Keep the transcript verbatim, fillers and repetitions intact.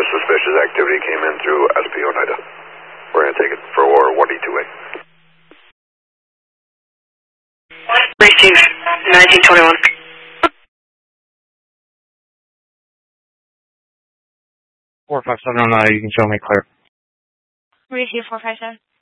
suspicious activity came in through S P Oneida. We're going to take it for one D two A. Receive nineteen twenty-one. four five seven on that, you can show me clear. Receive four five seven.